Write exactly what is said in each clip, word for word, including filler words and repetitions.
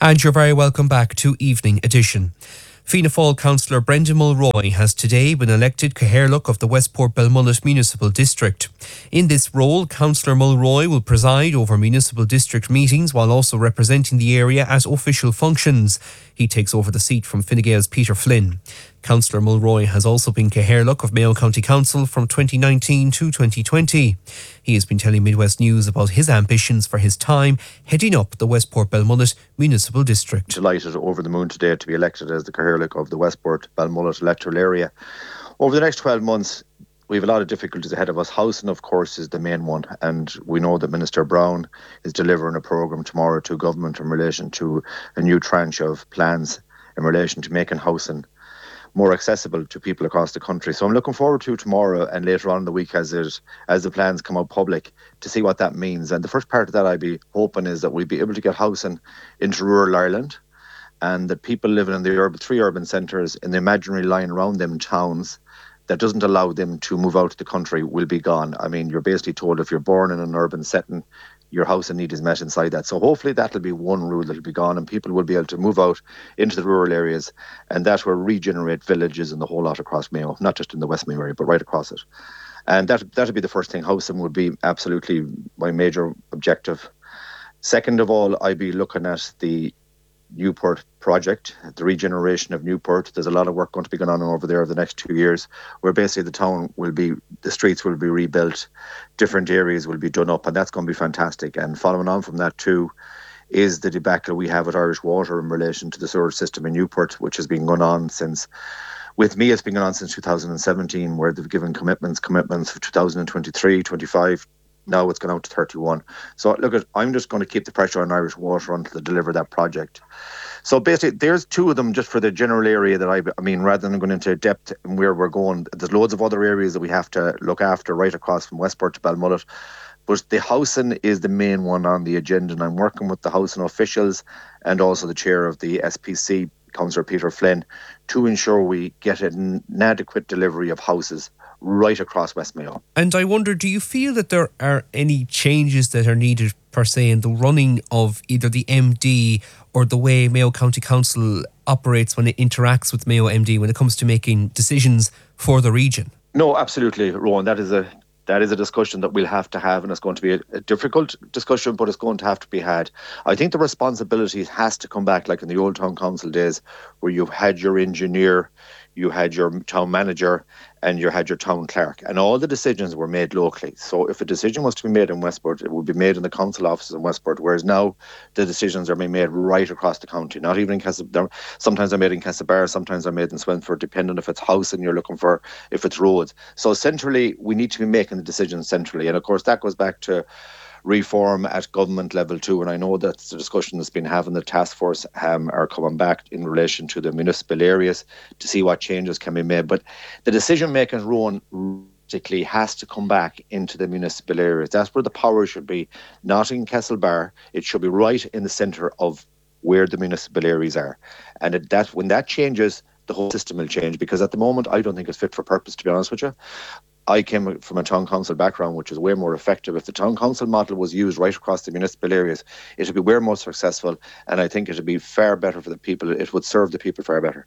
And you're very welcome back to Evening Edition. Fianna Fáil councillor Brendan Mulroy has today been elected Cathaoirleach of the Westport Belmullet Municipal District. In this role, Councillor Mulroy will preside over municipal district meetings while also representing the area at official functions. He takes over the seat from Fine Gael's Peter Flynn. Councillor Mulroy has also been Cathaoirleach of Mayo County Council from twenty nineteen to twenty twenty. He has been telling Midwest News about his ambitions for his time heading up the Westport Belmullet Municipal District. Delighted, over the moon today, to be elected as the Cathaoirleach of the Westport Belmullet electoral area. Over the next twelve months, we have a lot of difficulties ahead of us. Housing, of course, is the main one, and we know that Minister Brown is delivering a programme tomorrow to government in relation to a new tranche of plans in relation to making housing more accessible to people across the country. So I'm looking forward to tomorrow and later on in the week as it as the plans come out public to see what that means. And the first part of that I'd be hoping is that we'll be able to get housing into rural Ireland, and that people living in the urban, three urban centres in the imaginary line around them towns that doesn't allow them to move out of the country will be gone. I mean, you're basically told if you're born in an urban setting, your housing need is met inside that. So hopefully that'll be one rule that'll be gone, and people will be able to move out into the rural areas, and that will regenerate villages and the whole lot across Mayo, not just in the West Mayo area, but right across it. And that that'll be the first thing. Housing would be absolutely my major objective. Second of all, I'd be looking at the Newport project, the regeneration of Newport. There's a lot of work going to be going on over there over the next two years, where basically the town will be, the streets will be rebuilt, different areas will be done up, and that's going to be fantastic. And following on from that too is the debacle we have at Irish Water in relation to the sewer system in Newport, which has been going on since, with me, it's been going on since two thousand seventeen, where they've given commitments, commitments for two thousand twenty-three, twenty-five. Now it's gone out to thirty-one. So look, at, I'm just going to keep the pressure on Irish Water until they deliver that project. So basically, there's two of them just for the general area that I, I mean, rather than going into depth and where we're going, there's loads of other areas that we have to look after right across from Westport to Belmullet. But the housing is the main one on the agenda, and I'm working with the housing officials and also the chair of the S P C, Councillor Peter Flynn, to ensure we get an adequate delivery of houses right across West Mayo. And I wonder, do you feel that there are any changes that are needed per se in the running of either the M D or the way Mayo County Council operates when it interacts with Mayo M D when it comes to making decisions for the region? No, absolutely, Rowan. That is a that is a discussion that we'll have to have, and it's going to be a, a difficult discussion, but it's going to have to be had. I think the responsibility has to come back like in the old town council days, where you had your engineer, you had your town manager, and you had your town clerk, and all the decisions were made locally. So if a decision was to be made in Westport, it would be made in the council offices in Westport, whereas now the decisions are being made right across the county, not even in Castlebar. Sometimes they're made in Castlebar, sometimes they're made in Swinford, depending if it's housing you're looking for, if it's roads. So centrally, we need to be making the decisions centrally, and of course that goes back to reform at government level too, and I know that's the discussion that's been having. The task force um, are coming back in relation to the municipal areas to see what changes can be made, but the decision making, Rowan, realistically has to come back into the municipal areas. That's where the power should be, not in Castlebar. It should be right in the centre of where the municipal areas are, and it, that when that changes, the whole system will change, because at the moment I don't think it's fit for purpose, to be honest with you. I came from a town council background, which is way more effective. If the town council model was used right across the municipal areas, it would be way more successful, and I think it would be far better for the people. It would serve the people far better.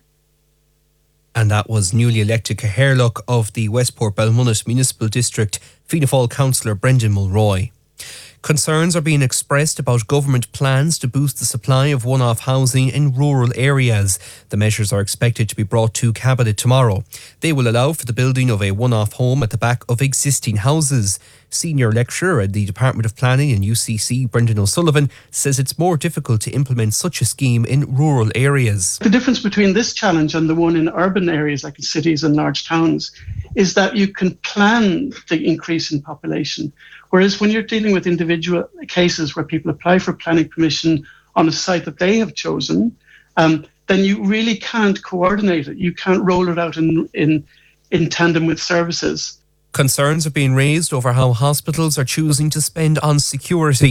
And that was newly elected Cathaoirleach of the Westport Belmullet Municipal District, Fianna Fáil councillor Brendan Mulroy. Concerns are being expressed about government plans to boost the supply of one-off housing in rural areas. The measures are expected to be brought to Cabinet tomorrow. They will allow for the building of a one-off home at the back of existing houses. Senior lecturer at the Department of Planning in U C C, Brendan O'Sullivan, says it's more difficult to implement such a scheme in rural areas. The difference between this challenge and the one in urban areas like in cities and large towns is that you can plan the increase in population. Whereas when you're dealing with individual cases where people apply for planning permission on a site that they have chosen, um, then you really can't coordinate it. You can't roll it out in, in, in tandem with services. Concerns are being raised over how hospitals are choosing to spend on security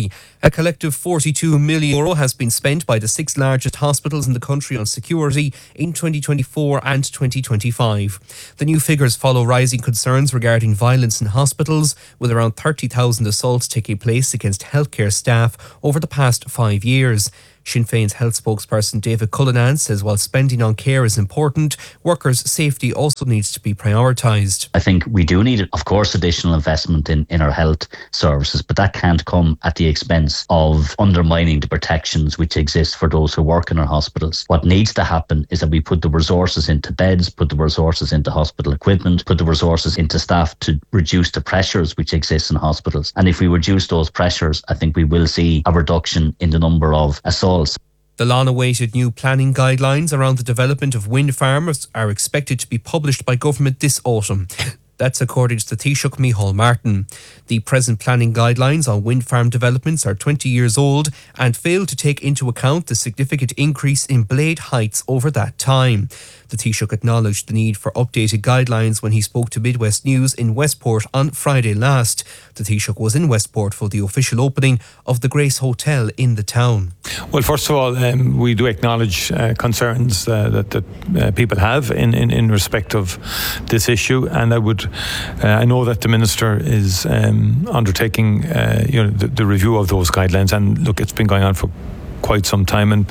A collective forty-two million euro has been spent by the six largest hospitals in the country on security in twenty twenty-four and twenty twenty-five. The new figures follow rising concerns regarding violence in hospitals, with around thirty thousand assaults taking place against healthcare staff over the past five years. Sinn Féin's health spokesperson David Cullinan says while spending on care is important, workers' safety also needs to be prioritised. I think we do need, of course, additional investment in, in our health services, but that can't come at the expense of undermining the protections which exist for those who work in our hospitals. What needs to happen is that we put the resources into beds, put the resources into hospital equipment, put the resources into staff to reduce the pressures which exist in hospitals. And if we reduce those pressures, I think we will see a reduction in the number of assaults. The long-awaited new planning guidelines around the development of wind farms are expected to be published by government this autumn. That's according to the Taoiseach Micheál Martin. The present planning guidelines on wind farm developments are twenty years old and fail to take into account the significant increase in blade heights over that time. The Taoiseach acknowledged the need for updated guidelines when he spoke to Midwest News in Westport on Friday last. The Taoiseach was in Westport for the official opening of the Grace Hotel in the town. Well, first of all, um, we do acknowledge uh, concerns uh, that, that uh, people have in, in, in respect of this issue, and I would, uh, I know that the Minister is um, undertaking uh, you know, the, the review of those guidelines, and look, it's been going on for quite some time, and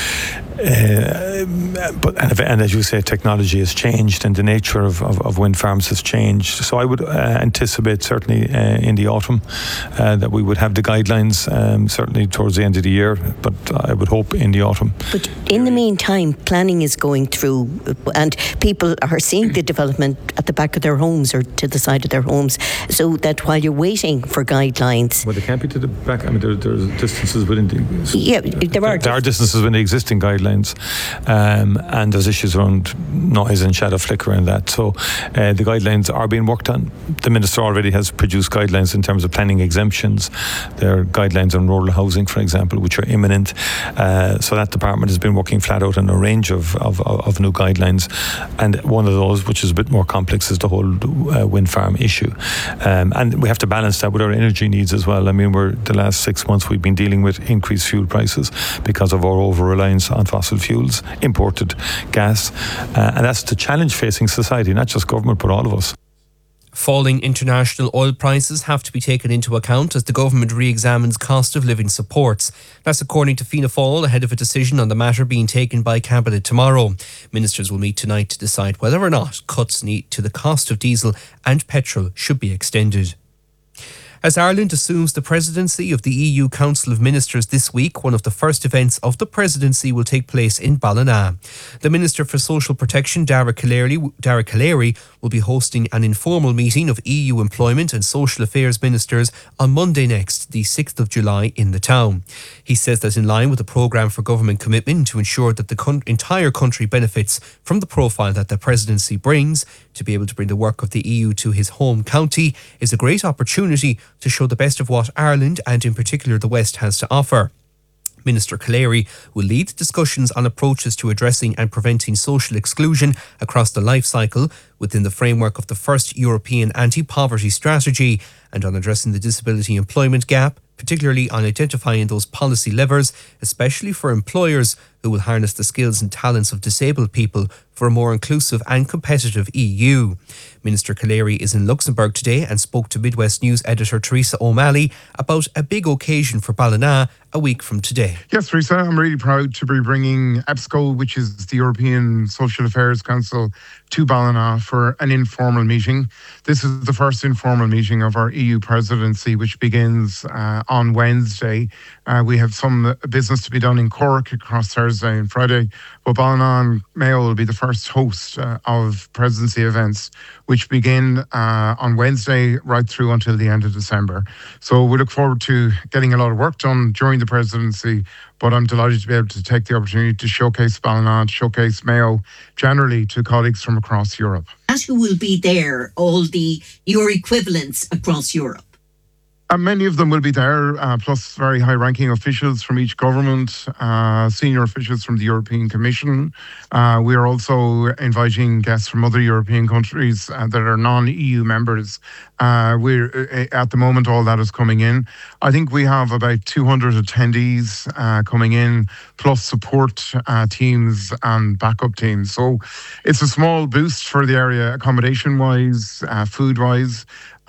Uh, but and, and as you say, technology has changed and the nature of, of, of wind farms has changed. So I would uh, anticipate certainly uh, in the autumn uh, that we would have the guidelines um, certainly towards the end of the year, but I would hope in the autumn. But in the meantime, planning is going through and people are seeing the development at the back of their homes or to the side of their homes, so that while you're waiting for guidelines... Well, they can't be to the back. I mean, there, there's distances within the... Yeah, there are... There are distances within the existing guidelines. Um, and there's issues around noise and shadow flicker and that. So uh, the guidelines are being worked on. The Minister already has produced guidelines in terms of planning exemptions. There are guidelines on rural housing, for example, which are imminent. Uh, so that department has been working flat out on a range of, of, of new guidelines. And one of those, which is a bit more complex, is the whole uh, wind farm issue. Um, and we have to balance that with our energy needs as well. I mean, we're the last six months we've been dealing with increased fuel prices because of our over-reliance on fossil fuels, imported gas, uh, and that's the challenge facing society, not just government but all of us. Falling international oil prices have to be taken into account as the government re-examines cost of living supports. That's according to Fianna Fáil ahead of a decision on the matter being taken by Cabinet tomorrow. Ministers will meet tonight to decide whether or not cuts need to the cost of diesel and petrol should be extended. As Ireland assumes the presidency of the E U Council of Ministers this week, one of the first events of the presidency will take place in Ballina. The Minister for Social Protection, Dara Callery, Dara Callery, will be hosting an informal meeting of E U Employment and Social Affairs Ministers on Monday next, the sixth of July, in the town. He says that in line with the programme for government commitment to ensure that the con- entire country benefits from the profile that the presidency brings, to be able to bring the work of the E U to his home county is a great opportunity to show the best of what Ireland and in particular the West has to offer. Minister Callery will lead discussions on approaches to addressing and preventing social exclusion across the life cycle within the framework of the first European anti-poverty strategy and on addressing the disability employment gap, particularly on identifying those policy levers, especially for employers who will harness the skills and talents of disabled people for a more inclusive and competitive E U. Minister Callery is in Luxembourg today and spoke to Midwest News editor Teresa O'Malley about a big occasion for Ballina a week from today. Yes, Teresa, I'm really proud to be bringing EPSCO, which is the European Social Affairs Council, to Ballina for an informal meeting. This is the first informal meeting of our E U presidency, which begins uh, on Wednesday. Uh, we have some business to be done in Cork across Thursday and Friday, but Ballina and Mayo will be the first host uh, of presidency events, which begin uh, on Wednesday right through until the end of December. So we look forward to getting a lot of work done during the presidency, but I'm delighted to be able to take the opportunity to showcase Ballina, to showcase Mayo generally to colleagues from across Europe. As who will be there, all the your equivalents across Europe? Uh, many of them will be there, uh, plus very high-ranking officials from each government, uh, senior officials from the European Commission. Uh, we are also inviting guests from other European countries uh, that are non-E U members. Uh, we're uh, at the moment, all that is coming in. I think we have about two hundred attendees uh, coming in, plus support uh, teams and backup teams. So it's a small boost for the area, accommodation-wise, uh, food-wise.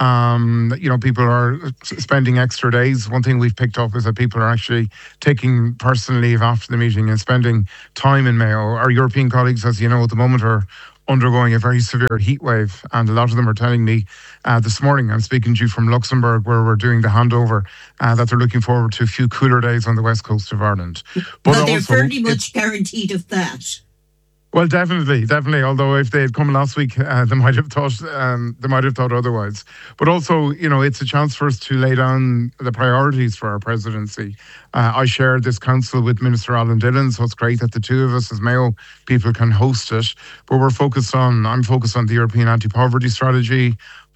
Um, you know, people are spending extra days. One thing we've picked up is that people are actually taking personal leave after the meeting and spending time in Mayo. Our European colleagues, as you know, at the moment are undergoing a very severe heat wave, and a lot of them are telling me uh, this morning, I'm speaking to you from Luxembourg, where we're doing the handover, uh, that they're looking forward to a few cooler days on the west coast of Ireland. But well, they're very much guaranteed of that. Well, definitely, definitely. Although if they had come last week, uh, they might have thought um, they might have thought otherwise. But also, you know, it's a chance for us to lay down the priorities for our presidency. Uh, I shared this council with Minister Alan Dillon, so it's great that the two of us as Mayo people can host it. But we're focused on, I'm focused on the European anti-poverty strategy,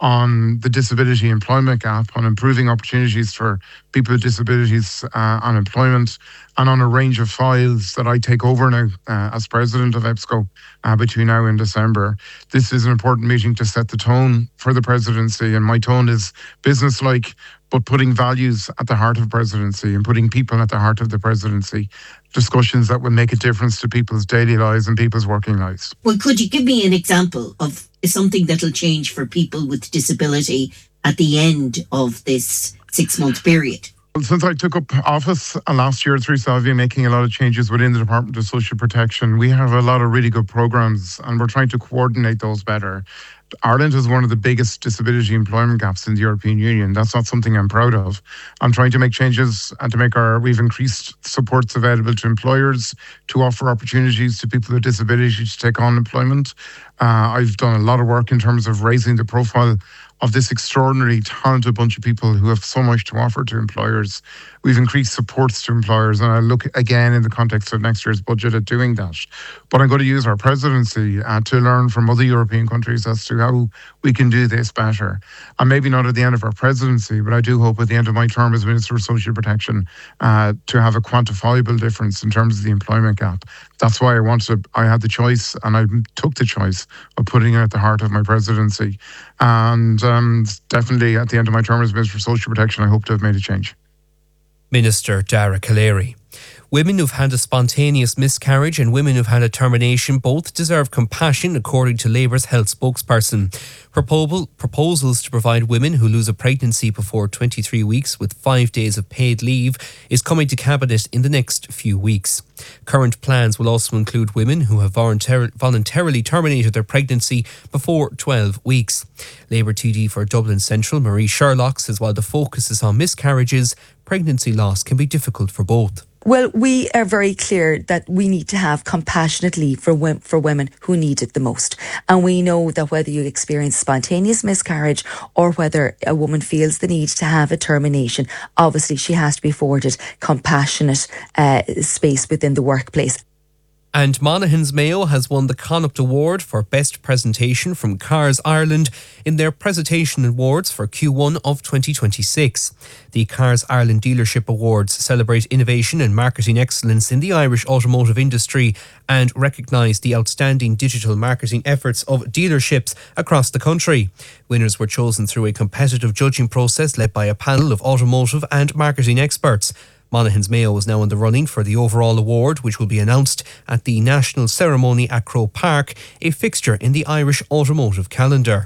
on the disability employment gap, on improving opportunities for people with disabilities uh, on employment, and on a range of files that I take over now uh, as president of EBSCO uh, between now and December. This is an important meeting to set the tone for the presidency, and my tone is business-like, but putting values at the heart of presidency and putting people at the heart of the presidency. Discussions that will make a difference to people's daily lives and people's working lives. Well, could you give me an example of something that'll change for people with disability at the end of this six-month period? Well, since I took up office last year, Teresa, I've been making a lot of changes within the Department of Social Protection. We have a lot of really good programs, and we're trying to coordinate those better. Ireland is one of the biggest disability employment gaps in the European Union. That's not something I'm proud of. I'm trying to make changes and to make our, we've increased supports available to employers to offer opportunities to people with disabilities to take on employment. Uh, I've done a lot of work in terms of raising the profile of this extraordinarily talented bunch of people who have so much to offer to employers. We've increased supports to employers, and I look again in the context of next year's budget at doing that. But I'm going to use our presidency uh, to learn from other European countries as to how we can do this better. And maybe not at the end of our presidency, but I do hope at the end of my term as Minister of Social Protection uh, to have a quantifiable difference in terms of the employment gap. That's why I wanted, I had the choice, and I took the choice of putting it at the heart of my presidency. And um, definitely at the end of my term as Minister of Social Protection, I hope to have made a change. Minister Dara Calleary. Women who've had a spontaneous miscarriage and women who've had a termination both deserve compassion, according to Labour's health spokesperson. Proposal, proposals to provide women who lose a pregnancy before twenty-three weeks with five days of paid leave is coming to Cabinet in the next few weeks. Current plans will also include women who have voluntar- voluntarily terminated their pregnancy before twelve weeks. Labour T D for Dublin Central, Marie Sherlock, says while the focus is on miscarriages, pregnancy loss can be difficult for both. Well, we are very clear that we need to have compassionate leave for women, for women who need it the most. And we know that whether you experience spontaneous miscarriage or whether a woman feels the need to have a termination, obviously she has to be afforded compassionate uh, space within the workplace. And Monaghan's Mayo has won the Connacht Award for Best Presentation from Cars Ireland in their Presentation Awards for Q one of twenty twenty-six. The Cars Ireland Dealership Awards celebrate innovation and marketing excellence in the Irish automotive industry and recognise the outstanding digital marketing efforts of dealerships across the country. Winners were chosen through a competitive judging process led by a panel of automotive and marketing experts. Monaghan's Mayo is now in the running for the overall award, which will be announced at the National Ceremony at Croke Park, a fixture in the Irish automotive calendar.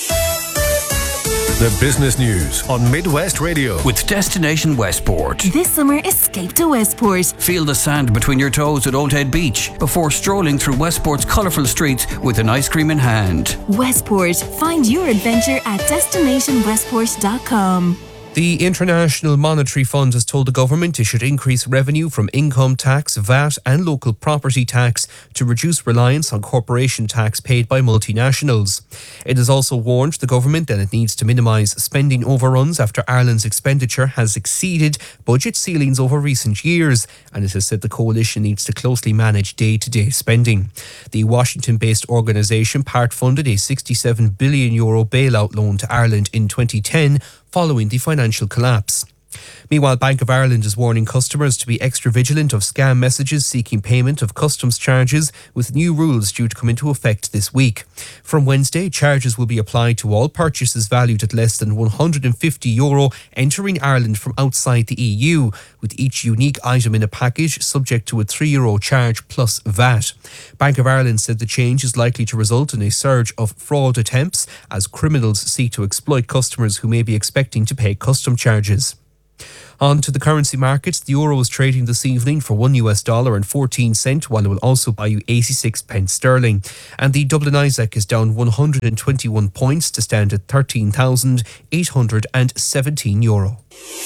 The business news on Midwest Radio with Destination Westport. This summer, escape to Westport. Feel the sand between your toes at Old Head Beach before strolling through Westport's colourful streets with an ice cream in hand. Westport. Find your adventure at destination westport dot com. The International Monetary Fund has told the government it should increase revenue from income tax, V A T and local property tax to reduce reliance on corporation tax paid by multinationals. It has also warned the government that it needs to minimise spending overruns after Ireland's expenditure has exceeded budget ceilings over recent years, and it has said the coalition needs to closely manage day-to-day spending. The Washington-based organisation part-funded a sixty-seven billion euro bailout loan to Ireland in twenty ten following the financial collapse. Meanwhile, Bank of Ireland is warning customers to be extra vigilant of scam messages seeking payment of customs charges, with new rules due to come into effect this week. From Wednesday, charges will be applied to all purchases valued at less than one hundred fifty euro entering Ireland from outside the E U, with each unique item in a package subject to a three euro charge plus V A T. Bank of Ireland said the change is likely to result in a surge of fraud attempts as criminals seek to exploit customers who may be expecting to pay custom charges. On to the currency markets. The euro is trading this evening for one U S dollar and fourteen cent, while it will also buy you eighty-six pence sterling. And the Dublin Isaac is down one hundred twenty-one points to stand at thirteen thousand eight hundred seventeen euro.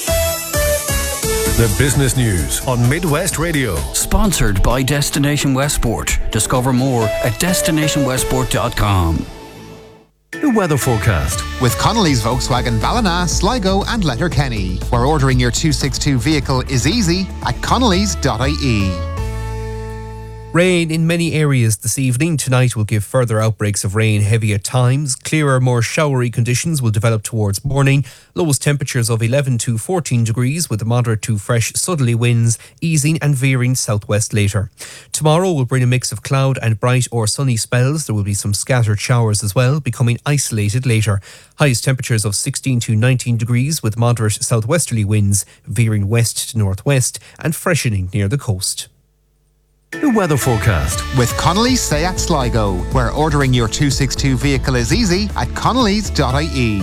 The business news on Midwest Radio. Sponsored by Destination Westport. Discover more at destination westport dot com. The weather forecast with Connolly's Volkswagen Ballina, Sligo and Letterkenny, where ordering your two sixty-two vehicle is easy at connellys dot I E. Rain in many areas this evening. Tonight will give further outbreaks of rain, heavy at times. Clearer, more showery conditions will develop towards morning. Lowest temperatures of eleven to fourteen degrees with moderate to fresh southerly winds, easing and veering southwest later. Tomorrow will bring a mix of cloud and bright or sunny spells. There will be some scattered showers as well, becoming isolated later. Highest temperatures of sixteen to nineteen degrees with moderate southwesterly winds, veering west to northwest and freshening near the coast. The weather forecast with Connolly's Seat Sligo, where ordering your two sixty-two vehicle is easy at connellys dot I E.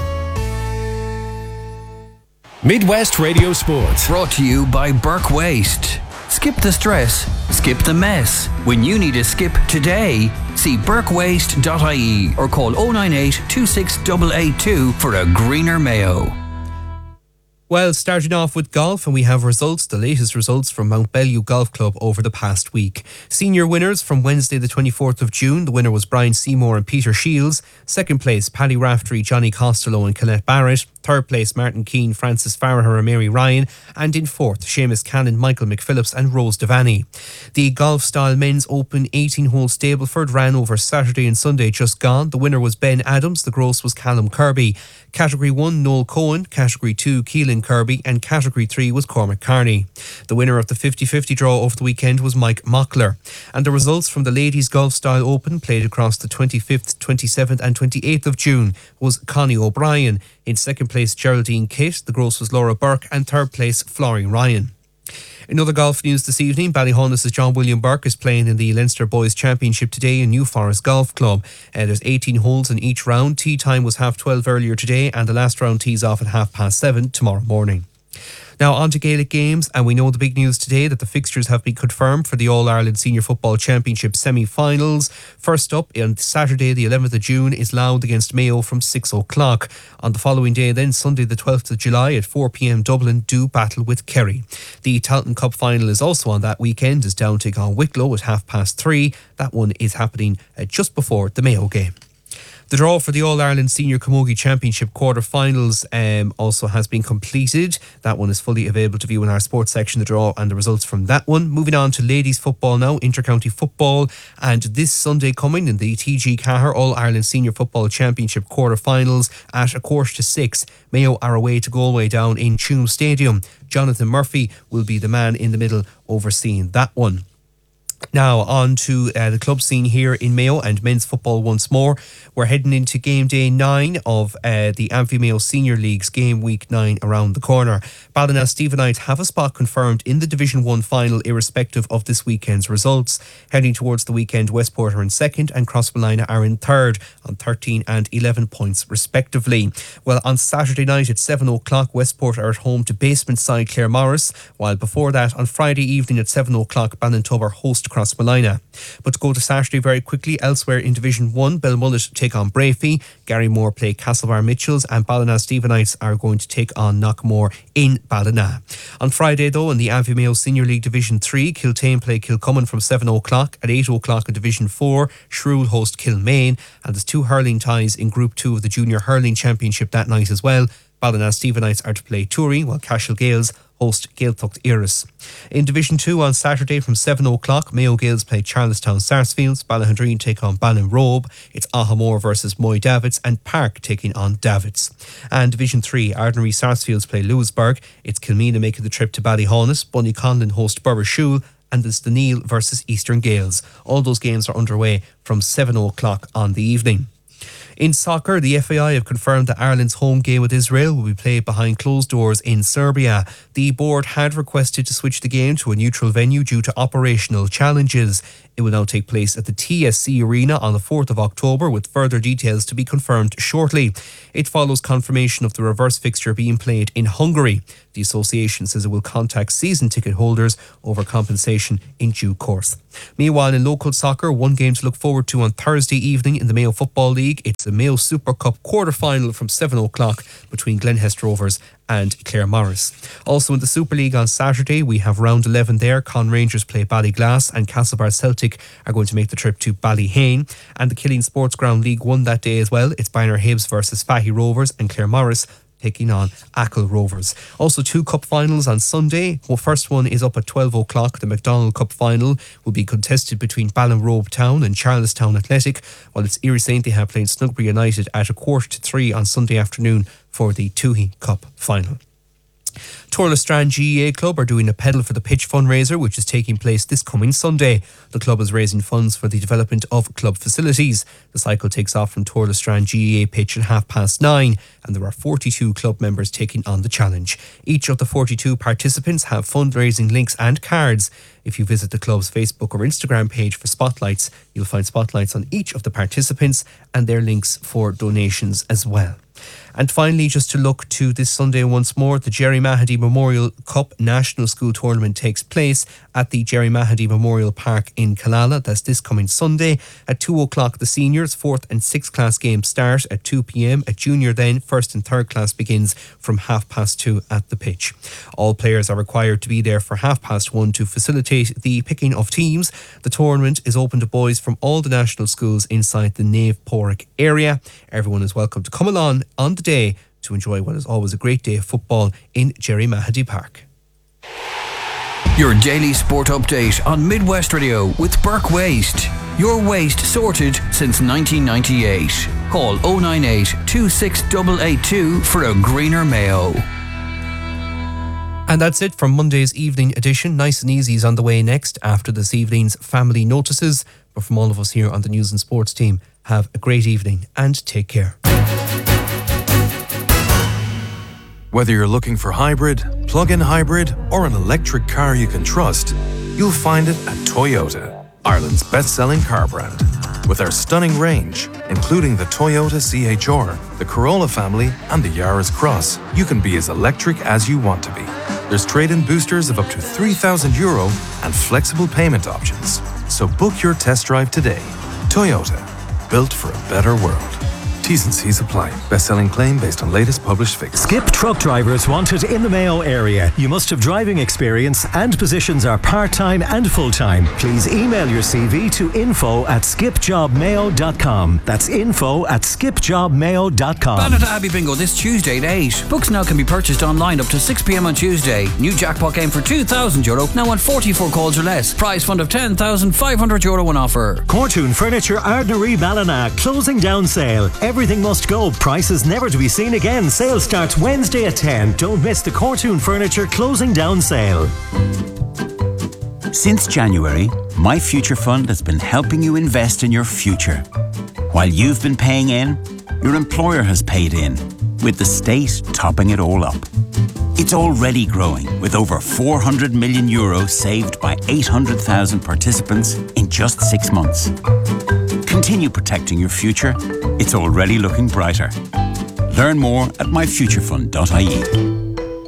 Midwest Radio Sports. Brought to you by Burke Waste. Skip the stress, skip the mess. When you need a skip today, see burke waste dot I E or call oh nine eight, two six eight eight two for a greener Mayo. Well, starting off with golf, and we have results, the latest results from Mount Bellew Golf Club over the past week. Senior winners from Wednesday the twenty-fourth of June, the winner was Brian Seymour and Peter Shields. Second place, Paddy Raftery, Johnny Costello and Colette Barrett. Third place, Martin Keane, Francis Farraher and Mary Ryan. And in fourth, Seamus Cannon, Michael McPhillips and Rose Devaney. The Golf Style Men's Open eighteen-hole Stableford ran over Saturday and Sunday just gone. The winner was Ben Adams, the gross was Callum Kirby. Category one, Noel Cohen. Category two, Keelan Kirby. And Category three was Cormac Carney. The winner of the fifty-fifty draw over the weekend was Mike Mockler. And the results from the Ladies Golf Style Open, played across the twenty-fifth, twenty-seventh and twenty-eighth of June, was Connie O'Brien. In second place, Geraldine Kitt. The gross was Laura Burke. And third place, Florrie Ryan. In other golf news this evening, Ballyhonus' John William Burke is playing in the Leinster Boys Championship today in New Forest Golf Club. Uh, there's eighteen holes in each round. Tee time was half twelve earlier today, and the last round tees off at half past seven tomorrow morning. Now on to Gaelic games, and we know the big news today that the fixtures have been confirmed for the All-Ireland Senior Football Championship semi-finals. First up, on Saturday the eleventh of June, is Louth against Mayo from six o'clock. On the following day then, Sunday the twelfth of July at four p.m, Dublin do battle with Kerry. The Talton Cup final is also on that weekend as Down take on Wicklow at half past three. That one is happening uh, just before the Mayo game. The draw for the All-Ireland Senior Camogie Championship quarter-finals um, also has been completed. That one is fully available to view in our sports section, the draw and the results from that one. Moving on to ladies football now, inter-county football. And this Sunday coming in the T G Cahir All-Ireland Senior Football Championship quarter-finals at a quarter to six. Mayo are away to Galway down in Tuam Stadium. Jonathan Murphy will be the man in the middle overseeing that one. Now on to uh, the club scene here in Mayo and men's football once more. We're heading into game day nine of uh, the Amphy Mayo Senior League's game week nine around the corner. Ballina Stephenites have a spot confirmed in the Division one final irrespective of this weekend's results. Heading towards the weekend, Westport are in second and Crossmolina are in third on thirteen and eleven points respectively. Well, on Saturday night at seven o'clock, Westport are at home to basement side Claremorris, while before that on Friday evening at seven o'clock, Ballintubber host Crossmolina. But to go to Saturday very quickly, elsewhere in Division one, Belmullet take on Brafey, Garrymore play Castlebar Mitchells, and Ballina Stephenites are going to take on Knockmore in Ballina. On Friday though, in the Amphy Mayo Senior League Division three, Kiltane play Kilcummin from seven o'clock. At eight o'clock in Division four, Shrewd host Kilmaine, and there's two hurling ties in Group two of the Junior Hurling Championship that night as well. Ballina Stephenites are to play Tory, while Cashel Gales host Gaeltacht Iris. In Division two on Saturday from seven o'clock, Mayo Gaels play Charlestown Sarsfields, Ballahondreen take on Ballinrobe, it's Ahamore versus Moy Davids, and Park taking on Davids. And Division three, Ardnary Sarsfields play Lewisburg, it's Kilmeena making the trip to Ballyhaunis, Bunnyconlin host Burrishoole, and it's Duneel versus Eastern Gales. All those games are underway from seven o'clock on the evening. In soccer, the F A I have confirmed that Ireland's home game with Israel will be played behind closed doors in Serbia. The board had requested to switch the game to a neutral venue due to operational challenges. It will now take place at the T S C Arena on the fourth of October, with further details to be confirmed shortly. It follows confirmation of the reverse fixture being played in Hungary. The association says it will contact season ticket holders over compensation in due course. Meanwhile, in local soccer, one game to look forward to on Thursday evening in the Mayo Football League. It's the Mayo Super Cup quarter-final from seven o'clock between Glenhest Rovers and Clare Morris. Also in the Super League on Saturday, we have round eleven there. Con Rangers play Ballyglass and Castlebar Celtic are going to make the trip to Ballyhane. And the Killeen Sports Ground League One that day as well. It's Bynner Hibs versus Fahy Rovers and Clare Morris taking on Achill Rovers. Also two cup finals on Sunday. Well, first one is up at twelve o'clock. The McDonald Cup final will be contested between Ballinrobe Town and Charlestown Athletic, while it's Erie Saint Leha playing Snugbury United at a quarter to three on Sunday afternoon for the Toohey Cup final. Torlestrand G A A Club are doing a Pedal for the Pitch fundraiser, which is taking place this coming Sunday. The club is raising funds for the development of club facilities. The cycle takes off from Torlestrand G A A pitch at half past nine, and there are forty-two club members taking on the challenge. Each of the forty-two participants have fundraising links and cards. If you visit the club's Facebook or Instagram page for spotlights, you'll find spotlights on each of the participants and their links for donations as well. And finally, just to look to this Sunday once more, the Jerry Mahady Memorial Cup National School Tournament takes place at the Jerry Mahady Memorial Park in Killala. That's this coming Sunday. At two o'clock, the seniors, fourth and sixth class games start at two p.m. At junior then, first and third class begins from half past two at the pitch. All players are required to be there for half past one to facilitate the picking of teams. The tournament is open to boys from all the national schools inside the Nave Porrick area. Everyone is welcome to come along on the day to enjoy what is always a great day of football in Jerry Mahady Park. Your daily sport update on Midwest Radio with Burke Waste. Your waste sorted since nineteen ninety-eight. Call oh nine eight, two six eight eight two for a greener Mayo. And that's it from Monday's evening edition. Nice and Easy is on the way next after this evening's family notices. But from all of us here on the News and Sports team, have a great evening and take care. Whether you're looking for hybrid, plug-in hybrid, or an electric car you can trust, you'll find it at Toyota, Ireland's best-selling car brand. With our stunning range, including the Toyota C H R, the Corolla family, and the Yaris Cross, you can be as electric as you want to be. There's trade-in boosters of up to three thousand euro and flexible payment options. So book your test drive today. Toyota, built for a better world. T's and C's apply. Best-selling claim based on latest published figures. Skip truck drivers wanted in the Mayo area. You must have driving experience and positions are part-time and full-time. Please email your C V to info at skip job mayo dot com. That's info at skip job mayo dot com. Ballata Abbey Bingo this Tuesday at eight. Books now can be purchased online up to six p.m. on Tuesday. New jackpot game for two thousand euro, now on forty-four calls or less. Prize fund of ten thousand five hundred euro on offer. Cortoon Furniture Ardnary Ballina closing down sale. Everything must go. Prices never to be seen again. Sale starts Wednesday at ten. Don't miss the Cortoon Furniture closing down sale. Since January, My Future Fund has been helping you invest in your future. While you've been paying in, your employer has paid in, with the state topping it all up. It's already growing, with over four hundred million euros saved by eight hundred thousand participants in just six months. Continue protecting your future. It's already looking brighter. Learn more at my future fund dot I E.